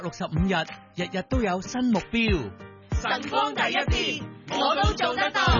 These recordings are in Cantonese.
65日，日日都有新目標。 晨光第一天，我都做得到。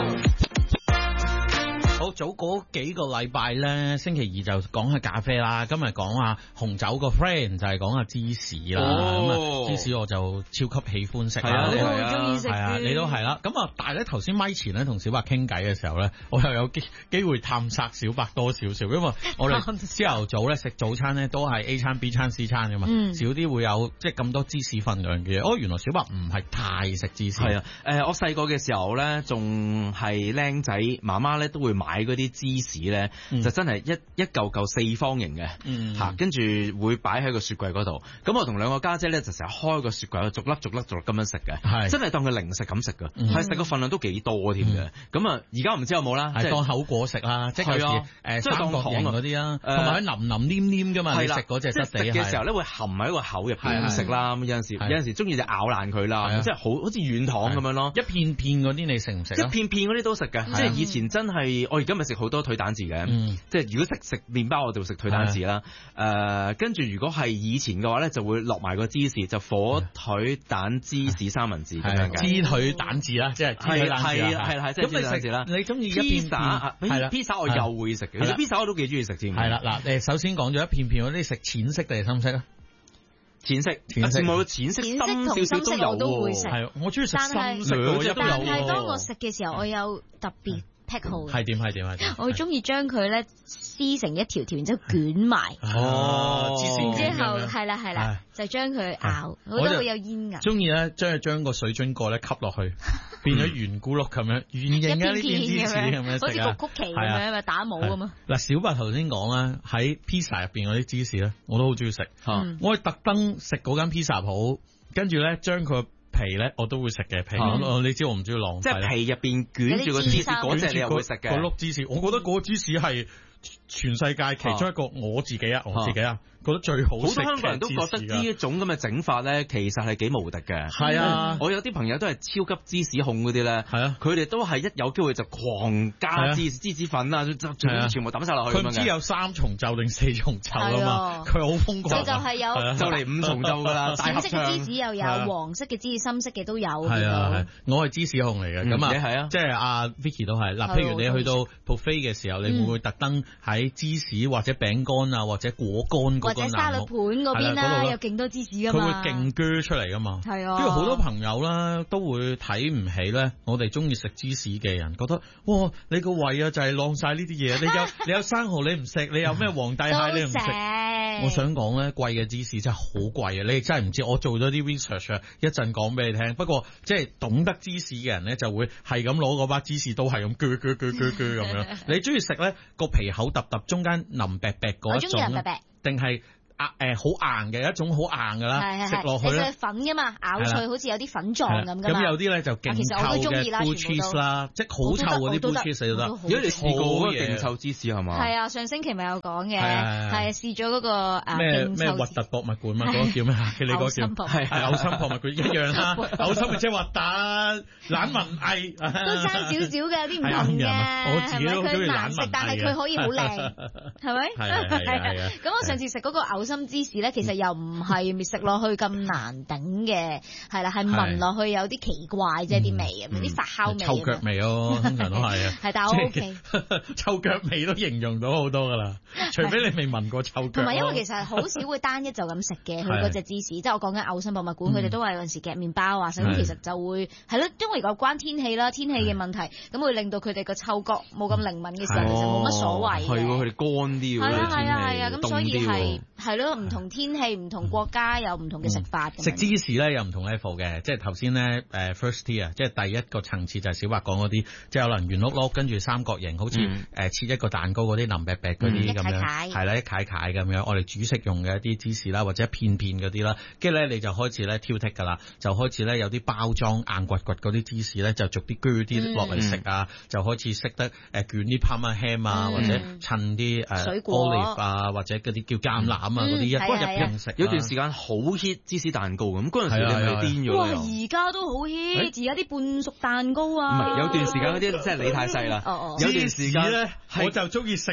好，早嗰幾個禮拜咧，星期二就講下咖啡啦，今日講下紅酒個 friend 就係講下芝士啦。咁芝士我就超級喜歡食啦， 你好中意食，係啊，你都係啦。咁啊，但係咧頭先咪前咧同小白傾偈嘅時候咧，我又有機會探索小白多少少，因為我哋朝頭早咧食早餐咧都係 A 餐 B 餐 C 餐噶嘛，少啲會有即係咁多芝士份量嘅嘢。原來小白唔係太食芝士。 係啊，我細個嘅時候咧，仲係僆仔，媽媽咧都會買嗰啲芝士咧，就真係一嚿四方形嘅，嚇，跟住會擺喺個雪櫃嗰度。咁我同兩個家姐咧就成日開個雪櫃，逐粒咁樣食嘅，真係當佢零食咁食嘅，係食個份量都幾多添嘅。咁啊，而家唔知有冇啦， 係當口果食啦，即係有時三角形嗰啲啦，同埋腍腍黏黏㗎嘛，你食嗰隻質地嘅時候咧會含喺個口入邊食啦。咁有陣時中意就咬爛佢啦，即係好似軟糖咁樣咯。 一片片嗰啲你食唔食？ 一片片嗰啲都食嘅，即係以前真係我而家咪食好多腿蛋治嘅，即係如果食麵包我就會食腿蛋治啦。跟住如果係以前嘅話咧，就會落埋個芝士，就火腿蛋芝士三文治咁樣嘅。 芝腿蛋治啦，即係芝腿蛋治啦。 係即係芝蛋治啦。 你中意一片片？係啦， 披薩我又會食嘅，其實披薩我都幾中意食添。 係啦，嗱，首先講咗一片片，你食淺色定係深色啊？ 淺色，淺色深少少都有喎。 係，我中意食深色嘅， 但係當我食嘅時候，我有特別。 係點？ 我中意將佢咧撕成一條條，然之後捲埋。之後係啦，就將佢咬，我覺得會有煙韌。 中意咧，將個水樽蓋咧吸落去，變咗圓咕碌咁樣，圓形嘅呢片芝士咁樣， 好似個曲奇咁樣，咪打模咁啊！ 嗱，小白頭先講啦，喺披薩入邊嗰啲芝士咧，我都好中意食。我係特登食嗰間披薩鋪，跟住咧將佢皮咧我都會食嘅皮，你知我唔中意浪費。 即係皮入邊捲住個芝士嗰隻，你又會食嘅。 個碌芝士，我覺得嗰個芝士係全世界其中一個我自己覺得最好食嘅芝士。好多香港人都覺得呢一種咁嘅整法咧，其實係幾無敵嘅。 係啊， 我有啲朋友都係超級芝士控嗰啲咧，係啊，佢哋都係一有機會就狂加芝士粉啊，全部抌晒落去。 佢唔知有3重奏定4重奏啊嘛，佢好瘋狂。 就係有就嚟5重奏噶啦， 淺色嘅芝士又有，黃色嘅芝士、深色嘅都有。 係啊，我係芝士控嚟嘅，咁啊，即係阿 Vicky 都係。嗱，譬如你去到 buffet 嘅時候，你會唔會特登喺芝士或者餅乾啊，或者果乾或者沙律盤嗰邊啦，有勁多芝士噶嘛， 佢會勁鋸出嚟噶嘛。 係啊， 跟住好多朋友啦都會睇唔起咧，我哋中意食芝士嘅人，覺得哇，你個胃啊就係晾晒呢啲嘢，你有生蠔你唔食，你有咩皇帝蟹你唔食。我想講咧，貴嘅芝士真係好貴啊！你真係唔知，我做咗啲 research 啊，一陣講俾你聽。不過即係懂得芝士嘅人咧，就會係咁攞嗰把芝士刀係咁鋸咁樣。你中意食咧個皮厚揼揼，中間腍白白嗰一種，定係好硬嘅一種好硬㗎啦，食落去咧係粉㗎嘛，咬脆好似有啲粉狀咁㗎嘛。 咁有啲咧就勁臭嘅 blue cheese 啦，即係好臭嗰啲 blue cheese 都得。如果你試過嗰個勁臭芝士係嘛？ 係啊，上星期咪有講嘅，係試咗嗰個咩核突博物館嘛，嗰個叫咩？你嗰個叫係嘔心博物館一樣啦，嘔心咪即係核突懶文藝， 都爭少少嘅啲唔同嘅。 我自己都中意懶文藝， 但係佢可以好靚，係咪？ 係咁我上次食嗰個嘔心芝士咧，其實又唔係食落去咁難頂嘅，係啦，係聞落去有啲奇怪啫，啲味咁，啲發酵味， 臭腳味咯，通常都係啊。 係，但係我 OK， 臭腳味都形容到好多噶啦，除非你未聞過臭腳。 同埋因為其實好少會單一就咁食嘅，佢嗰隻芝士，即係我講緊嘔心博物館，佢哋都係有陣時夾麵包啊，咁其實就會係咯，因為有關天氣啦，天氣嘅問題，咁會令到佢哋個嗅覺冇咁靈敏嘅時候，其實冇乜所謂。 係喎，佢哋乾啲喎， 係啊，咁所以係咯，唔同天氣、唔同國家有唔同嘅食法。 食芝士咧有唔同 level 嘅，即係頭先咧first tier，即係第一個層次就係小白講嗰啲，即係可能圓碌碌跟住三角形，好似切一個蛋糕嗰啲腍白白嗰啲咁樣，係啦，一塊塊咁樣，我哋煮食用嘅一啲芝士啦，或者片片嗰啲啦，跟住咧你就開始咧挑剔㗎啦，就開始咧有啲包裝硬掘掘嗰啲芝士咧，就逐啲鋸啲落嚟食啊，就開始識得捲啲 Parma ham 啊，或者襯啲水果 olive 啊，或者嗰啲叫橄欖啊嗰啲一入食。 有段時間好 hit 芝士蛋糕咁，嗰陣時你係咪癲咗？ 哇！而家都好 hit，而家啲半熟蛋糕啊。 唔係，有段時間嗰啲即係你太細啦。有段時間咧， 我就中意食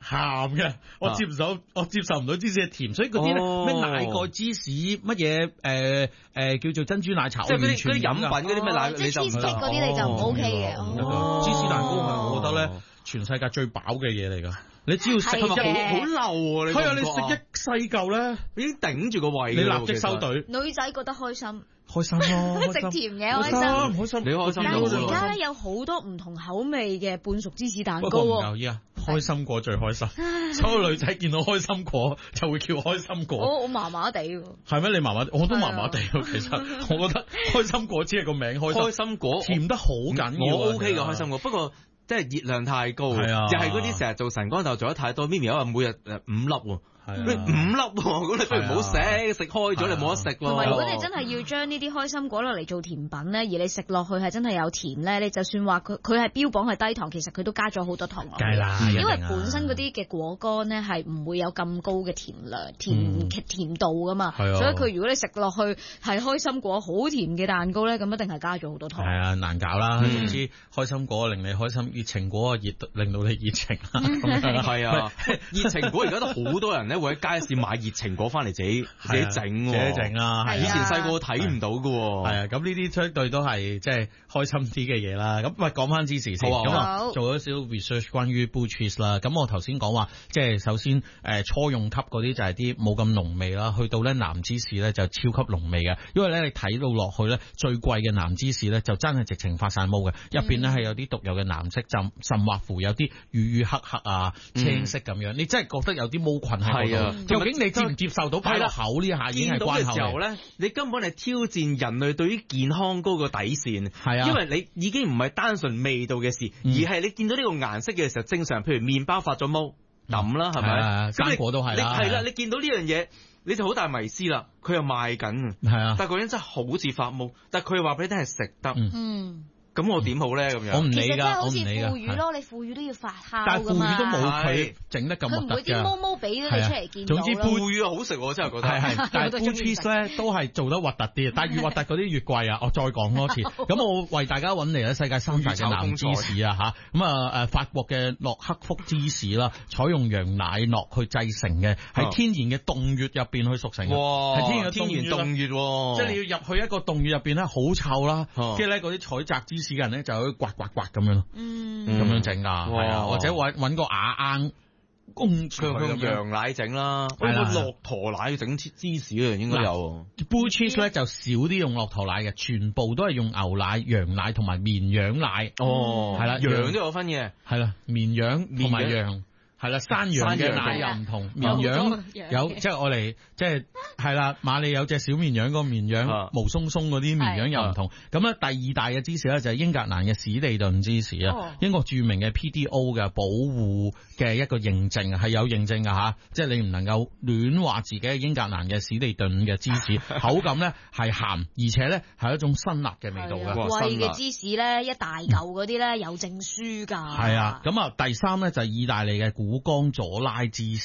鹹嘅，我接受唔到芝士嘅甜，所以嗰啲咧咩奶蓋芝士乜嘢叫做珍珠奶茶， 即係嗰啲飲品嗰啲咩奶， 即係 cheesecake 嗰啲你就唔 OK 嘅。 芝士蛋糕係我覺得咧全世界最飽嘅嘢嚟㗎。你只要食好漏喎， 係啊！你食一細嚿咧， 已經頂住個胃， 你立即收隊。 女仔覺得開心。 開心咯， 食甜嘅開心， 你開心。 但係而家咧有好多唔同口味嘅半熟芝士蛋糕喎。 留意啊，開心果最開心，所有女仔見到開心果就會叫開心果。 我麻麻地喎。 係咩？你麻麻地，我都麻麻地喎。其實我覺得開心果只係個名開心果，甜得好緊要。 我 OK 嘅開心果，不過即係熱量太高，又係嗰啲成日做晨光豆做得太多。咪咪話每日5粒喎。你5粒喎，咁你不如唔好食開咗你冇得食喎。 同埋如果你真係要將呢啲開心果落嚟做甜品咧，而你食落去係真係有甜咧，你就算話佢係標榜係低糖，其實佢都加咗好多糖落去。 梗係啦， 因為本身嗰啲嘅果乾咧係唔會有咁高嘅甜量、甜度噶嘛。所以佢如果你食落去係開心果好甜嘅蛋糕咧，咁一定係加咗好多糖。 係啊，難搞啦。總之開心果令你開心，熱情果令到你熱情啦。 係啊，熱情果而家都好多人咧。會喺街市買熱情果翻嚟自己整啊！ 以前細個睇唔到㗎喎。 係啊，咁呢啲相對都係即係開心啲嘅嘢啦。咁喂，講翻芝士先。咁啊，做咗少 research 關於 blue cheese 啦。咁我頭先講話，即係首先初用級嗰啲就係啲冇咁濃味啦。去到咧藍芝士咧就超級濃味嘅。因為咧你睇到落去咧最貴嘅藍芝士咧就真係直情發晒毛嘅，入邊咧係有啲獨有嘅藍色，甚或乎有啲乳黑黑啊青色咁樣。你真係覺得有啲毛菌喺。究竟你接唔接受到擺落口呢下已經係關口嘅時候咧，你根本係挑戰人類對於健康嗰個底線。 係啊， 因為你已經唔係單純味道嘅事，而係你見到呢個顏色嘅時候，正常譬如麵包發咗毛抌啦，係咪？ 生果都係啦。 係啦，你見到呢樣嘢，你就好大迷思啦。佢又賣緊， 係啊， 但係嗰樣真係好似發毛，但係佢話俾你聽係食得。咁我點好咧？咁樣我唔理㗎， 其實真係好似腐乳咯，你腐乳都要發酵㗎嘛。 但係腐乳都冇佢整得咁核突㗎。佢唔會啲毛毛俾咗你出嚟見到咯。 總之腐乳好食，我真係覺得。 係，但係 blue cheese 咧都係做得核突啲，但係越核突嗰啲越貴啊！我再講多次。咁我為大家揾嚟咧世界3大嘅藍芝士啊嚇。咁啊法國嘅洛克福芝士啦，採用羊奶酪去製成嘅，係天然嘅凍穴入邊去熟成嘅。 哇！ 係天然凍穴喎，即係你要入去一個凍穴入邊咧，好臭啦。跟住咧嗰啲採摘芝士嘅人咧就去刮咁樣咯，咁樣整噶，係啊，或者揾個瓦罌供佢用羊奶整啦， 係啦， 駱駝奶整芝士嘅應該有。 blue cheese 咧就少啲用駱駝奶嘅，全部都係用牛奶、羊奶同埋綿羊奶。 哦， 係啦， 羊都有分嘅， 係啦，綿羊同埋羊。係啦，山羊嘅奶又唔同，綿羊有即係我哋即係啦，馬里有隻小綿羊，個綿羊毛鬆鬆嗰啲綿羊又唔同。咁咧第二大嘅芝士咧就係英格蘭嘅史地頓芝士啊，英國著名嘅 PDO 嘅保護嘅一個認證係有認證㗎吓，即係你唔能夠亂話自己係英格蘭嘅史地頓嘅芝士，口感咧係鹹，而且咧係一種辛辣嘅味道嘅。 貴嘅芝士咧一大嚿嗰啲咧有證書㗎。 係啊，咁啊第三咧就係意大利嘅古江佐拉芝士